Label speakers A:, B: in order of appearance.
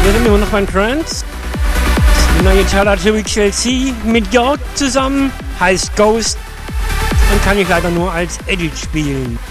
A: Wir sind immer noch beim Trance. Die neue Charlotte Chelsea mit York zusammen heißt Ghost und kann ich leider nur als Edit spielen.